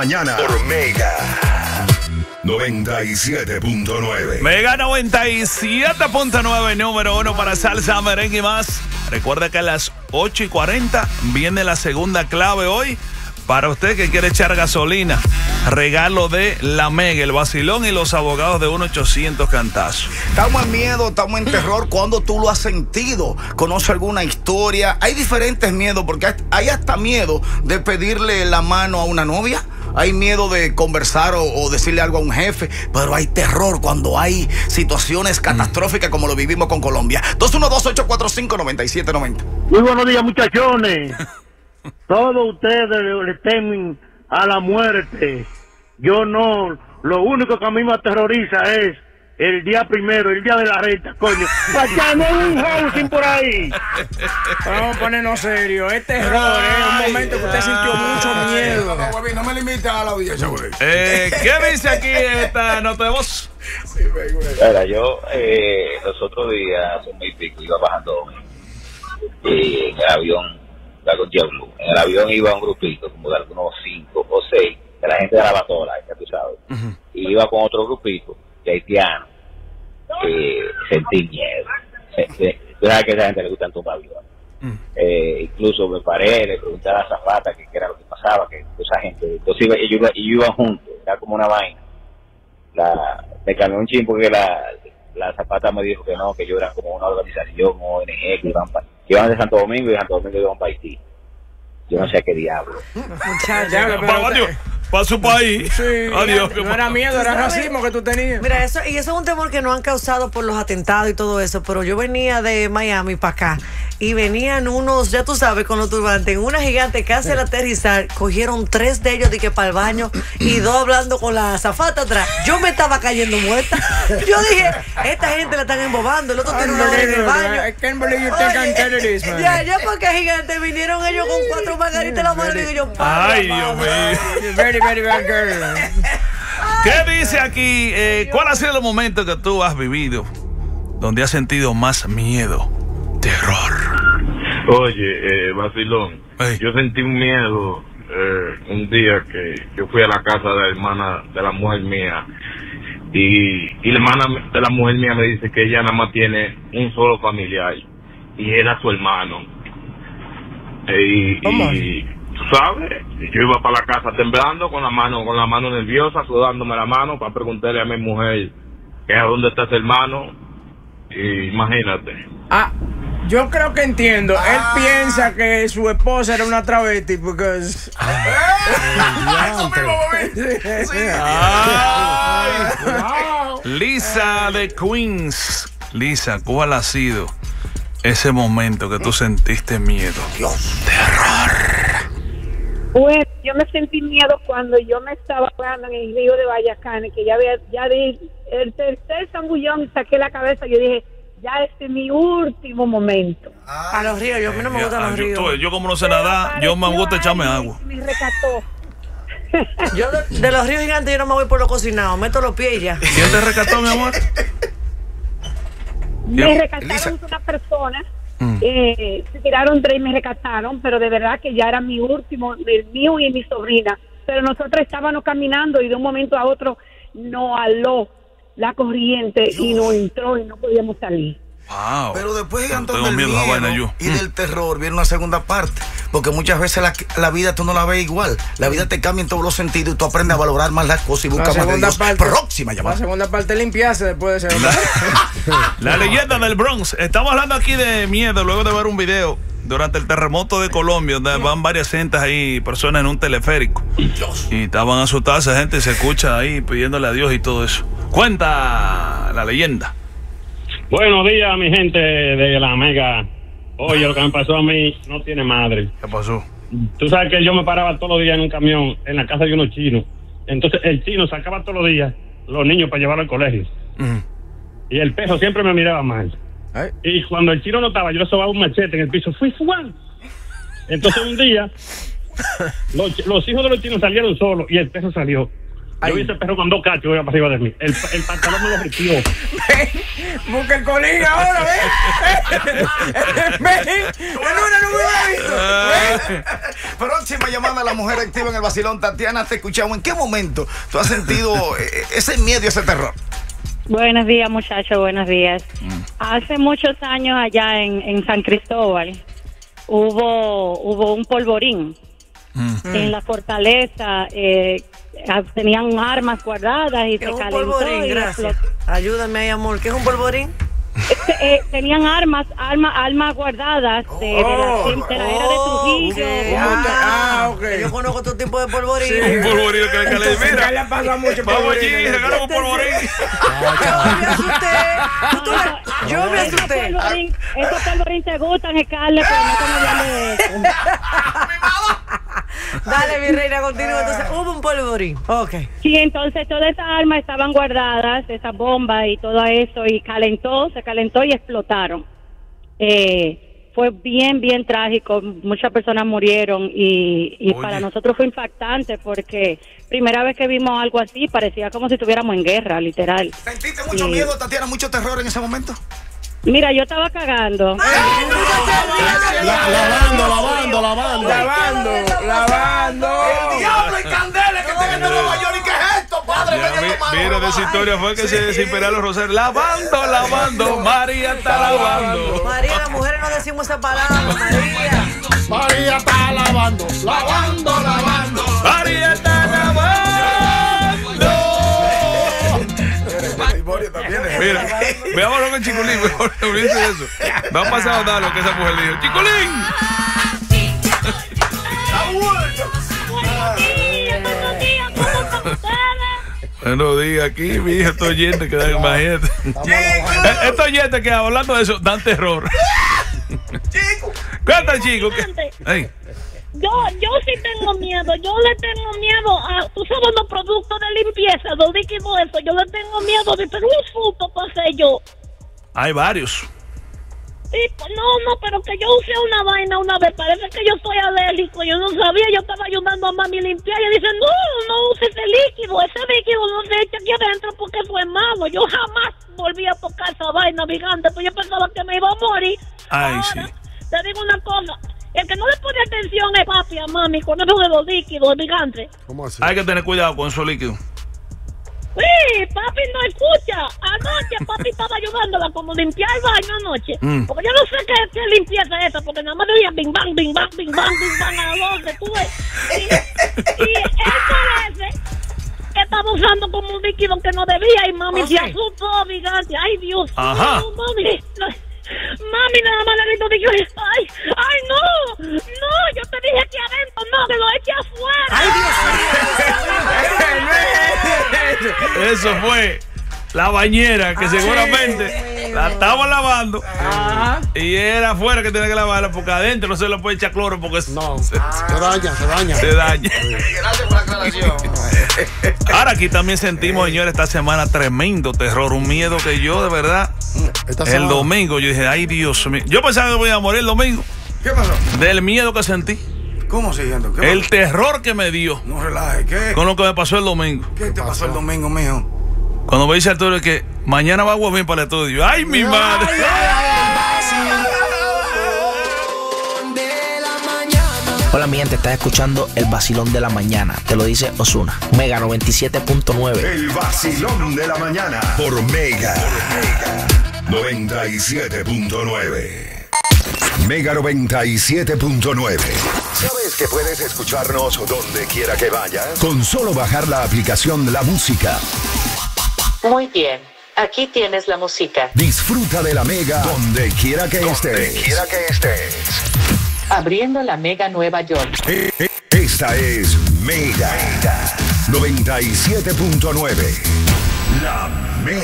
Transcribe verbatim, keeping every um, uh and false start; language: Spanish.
mañana por Mega noventa y siete punto nueve. Mega noventa y siete punto nueve, número uno para salsa, merengue y más. Recuerda que a las ocho y cuarenta viene la segunda clave hoy. Para usted que quiere echar gasolina, regalo de la Mega, el vacilón y los abogados de uno ochocientos Cantazo. Estamos en miedo, estamos en terror. ¿Cuándo tú lo has sentido? ¿Conoce alguna historia? Hay diferentes miedos, porque hay hasta miedo de pedirle la mano a una novia. Hay miedo de conversar o, o decirle algo a un jefe, pero hay terror cuando hay situaciones catastróficas como lo vivimos con Colombia. dos uno dos, ocho cuatro cinco, nueve siete nueve cero. Muy buenos días, muchachones. Todos ustedes le temen a la muerte. Yo no. Lo único que a mí me aterroriza es el día primero, el día de la renta, coño. ¡Para no hay un housing por ahí! Vamos a ponernos serio. Es terror, es un momento que usted sintió mucho miedo. No me limite a la audiencia, güey. Eh, ¿Qué dice aquí esta nota de voz? Sí, güey, güey. Mira, yo eh, los otros días, un mes y pico, iba bajando y en el avión, en el avión iba un grupito, como de algunos cinco o seis, de la gente de la Batola, ya tú sabes. Uh-huh. Y iba con otro grupito de haitianos, que sentí miedo. Tú sabes que a esa gente le gustan tumbar aviones. Uh-huh. Eh, incluso me paré, le pregunté a la azafata qué era lo que pasaba, que esa gente, entonces iba, ellos, iba, ellos iban juntos, era como una vaina. La, me cambió un chin porque la, la azafata me dijo que no, que yo era como una organización, O N G, que iban para... Iban de Santo Domingo y de Santo Domingo iban para Haití. Yo no sé a qué diablo. Muchacho, para, para su país. Sí, Adiós. No era miedo, era racismo que tú tenías. Mira, eso, y eso es un temor que nos han causado por los atentados y todo eso. Pero yo venía de Miami para acá y venían unos, ya tú sabes, con los turbantes, en una gigante casi al aterrizar, cogieron tres de ellos de que para el baño y dos hablando con la azafata atrás. Yo me estaba cayendo muerta. Yo dije, esta gente la están embobando, el otro tiene una hora en el baño. I can't believe you think I'm terrorist, man. Ya, ya porque gigante vinieron ellos con cuatro margaritas en la mano y digo yo, ay, Dios mío. Very, very bad girl. ¿Qué dice aquí? Eh, ¿Cuál ha sido el momento que tú has vivido donde has sentido más miedo, terror? Oye, eh, vacilón, hey. Yo sentí un miedo eh, un día que yo fui a la casa de la hermana de la mujer mía y, y la hermana de la mujer mía me dice que ella nada más tiene un solo familiar y era su hermano. Eh, y, y tú sabes, yo iba para la casa temblando con la mano con la mano nerviosa, sudándome la mano para preguntarle a mi mujer que a dónde está ese hermano. Y imagínate. Ah, yo creo que entiendo. Él piensa que su esposa era una travesti porque es... Lisa de Queens. Lisa, ¿cuál ha sido ese momento que tú sentiste miedo? Dios. Terror. Bueno, yo me sentí miedo cuando yo me estaba ahogando en el río de Vallacanes, que ya había, ya di el tercer zambullón y saqué la cabeza. Yo dije, ya este es mi último momento. A los ríos, yo a mí no me gustan ah, los yo, ríos. Yo, yo como no sé nadar, yo me gusta echarme agua. Me rescató. Yo de, de los ríos gigantes yo no me voy por lo cocinado, meto los pies ya. ¿Quién te rescató, mi amor? Me rescataron una persona. Mm. Eh, se tiraron tres y me rescataron, pero de verdad que ya era mi último, el mío y mi sobrina. Pero nosotros estábamos caminando y de un momento a otro nos aló la corriente Dios. Y nos entró y no podíamos salir. Wow. Pero después no, del miedo, miedo y del terror viene una segunda parte, porque muchas veces la, la vida tú no la ves igual. La vida te cambia en todos los sentidos y tú aprendes a valorar más las cosas y buscas más de Dios. Parte, próxima llamada. La segunda parte limpiarse después de ser la, la leyenda del Bronx. Estamos hablando aquí de miedo luego de ver un video durante el terremoto de Colombia, donde van varias gentes ahí, personas en un teleférico. Dios. Y estaban asustadas, esa gente se escucha ahí pidiéndole a Dios y todo eso. Cuenta la leyenda. Buenos días, mi gente de la Mega. Oye, lo que me pasó a mí no tiene madre. ¿Qué pasó? Tú sabes que yo me paraba todos los días en un camión en la casa de unos chinos. Entonces el chino sacaba todos los días los niños para llevarlos al colegio. Uh-huh. Y el pejo siempre me miraba mal. ¿Eh? Y cuando el chino no estaba, yo le sobaba un machete en el piso. Fui Juan. Entonces un día los, los hijos de los chinos salieron solos y el pejo salió. Yo vi ese perro con dos cachos iba para arriba de mí. El, el pantalón me lo metió. Busca el colín ahora, ¿ves? ¿Ves? En una no me hubiera visto. Próxima llamada a la mujer activa en el vacilón. Tatiana, te escuchamos. ¿En qué momento tú has sentido ese miedo y ese terror? Buenos días, muchachos, buenos días. Mm. Hace muchos años allá en, en San Cristóbal hubo, hubo un polvorín. Mm. En la fortaleza eh, tenían armas guardadas y ¿Qué se es un calentó. polvorín? Y gracias. Ayúdame ahí, amor. ¿Qué es un polvorín? Este, eh, tenían armas, armas, armas guardadas de, de, la, de, de la era de Trujillo. Okay. Ah, ok. Yo conozco otro tipo de polvorín. Sí, un polvorín que le calé. Mira, le pasa mucho. Vamos allí, regala un polvorín. Yo me asusté. Yo me asusté. Esos polvorín te gustan, Scarlett, pero no estamos hablando de eso. Dale, mi reina, continúa. Entonces, hubo un polvorín. Ok. Sí, entonces todas esas armas estaban guardadas, esas bombas y todo eso, y calentó, se calentó y explotaron. Eh, fue bien, bien trágico. Muchas personas murieron y, y para nosotros fue impactante porque primera vez que vimos algo así parecía como si estuviéramos en guerra, literal. ¿Sentiste mucho y, miedo, Tatiana, mucho terror en ese momento? Mira, yo estaba cagando. Ay, no, La, lavando, lavando, lavando. Lavando, lavando. El diablo y candela que tiene en Nueva York. ¿Y qué es esto, padre? Ya, mi, mira, de esa historia fue que sí. se desinperaron los rosarios. Lavando, lavando. María está lavando. María, las mujeres no decimos esa palabra, María. María está lavando, lavando, lavando. María está lavando. Mira, veámoslo con Chiculín, mejor olvídense de eso. Me ha pasado nada lo que esa mujer dijo. ¡Chiculín! Buenos días, aquí, mi hija, estos oyentes que dan, imagínate. Estos oyentes que hablando de eso dan terror. Cuéntame, chico. Hey. Yo, yo sí tengo miedo, yo le tengo miedo a, tú sabes, los productos de limpieza, los líquidos, eso, yo le tengo miedo de, pero un susto pasé yo. Hay varios. Sí, no, no, pero que yo usé una vaina una vez, parece que yo soy alérgico, yo no sabía, yo estaba ayudando a mami a limpiar, y dice, no, no use ese líquido, ese líquido no se echa aquí adentro porque fue malo, yo jamás volví a tocar esa vaina, gigante, pues yo pensaba que me iba a morir. Ay, ahora, sí. te digo una cosa. El que no le pone atención es papi a mami con eso de los líquidos, el gigante. ¿Cómo así? Hay que tener cuidado con esos líquidos. Sí, papi no escucha. Anoche papi estaba ayudándola como limpiar el baño anoche. Mm. Porque yo no sé qué, qué limpieza es esa, porque nada más decía bing bang, bing bang, bing bang, bing bang a las doce, tú ves. Y, y él parece que estaba usando como un líquido que no debía y mami okay. se asustó, gigante. Ay, Dios. Ajá. No, mami. No. Mami, nada más le grito, digo, ay, ay, no, no, yo te dije aquí adentro, no, que lo eche afuera. Ay, Dios. Eso fue la bañera que ay, seguramente la estaba lavando. Ajá. Y era afuera que tenía que lavarla porque adentro no se le puede echar cloro porque no, se, ah, se daña, se daña. Se daña. Gracias por la aclaración. Ahora aquí también sentimos, señores, esta semana tremendo terror, un miedo que yo de verdad esta el semana. Domingo yo dije, ay Dios mío, yo pensaba que voy a morir el domingo. ¿Qué pasó? Del miedo que sentí. ¿Cómo siguiendo? ¿Qué el pasó? Terror que me dio. No relaje, ¿qué? Con lo que me pasó el domingo. ¿Qué te pasó el domingo, mijo? Cuando me dice Arturo que mañana va a volver para el estudio. ¡Ay, mi madre! Ay, ay, ay, Hola, mi gente, estás escuchando El Vacilón de la Mañana. Te lo dice Ozuna. Mega noventa y siete punto nueve. El Vacilón de la Mañana por Mega. noventa y siete punto nueve. Mega noventa y siete punto nueve. ¿Sabes que puedes escucharnos donde quiera que vayas? Con solo bajar la aplicación La Música. Muy bien. Aquí tienes la música. Disfruta de la Mega donde quiera que estés. Donde quiera que estés. Abriendo la Mega Nueva York. Esta es Mega noventa y siete punto nueve. La Mega.